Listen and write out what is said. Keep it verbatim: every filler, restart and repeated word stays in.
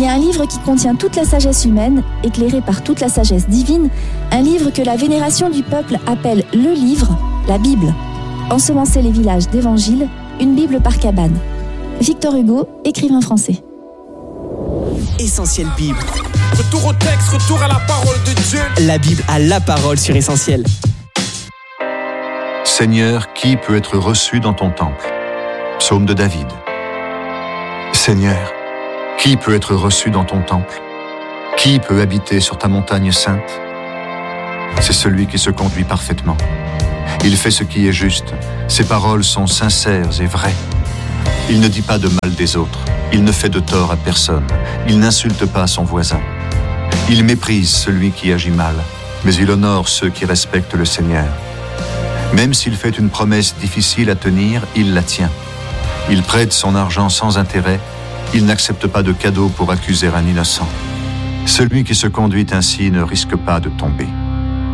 Il y a un livre qui contient toute la sagesse humaine, éclairé par toute la sagesse divine, un livre que la vénération du peuple appelle le livre, la Bible. Ensemencer les villages d'évangile, une Bible par cabane. Victor Hugo, écrivain français. Essentiel Bible. Retour au texte, retour à la parole de Dieu. La Bible a la parole sur Essentiel. Seigneur, qui peut être reçu dans ton temple? Psaume de David. Seigneur, qui peut être reçu dans ton temple? Qui peut habiter sur ta montagne sainte? C'est celui qui se conduit parfaitement. Il fait ce qui est juste. Ses paroles sont sincères et vraies. Il ne dit pas de mal des autres. Il ne fait de tort à personne. Il n'insulte pas son voisin. Il méprise celui qui agit mal, mais il honore ceux qui respectent le Seigneur. Même s'il fait une promesse difficile à tenir, il la tient. Il prête son argent sans intérêt. Il n'accepte pas de cadeaux pour accuser un innocent. Celui qui se conduit ainsi ne risque pas de tomber.